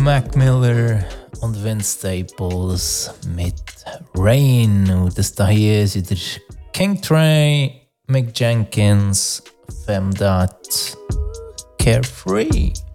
Mac Miller und Vince Staples mit Rain. Und das hier ist wieder King Trey, Mick Jenkins, Femdat, Carefree.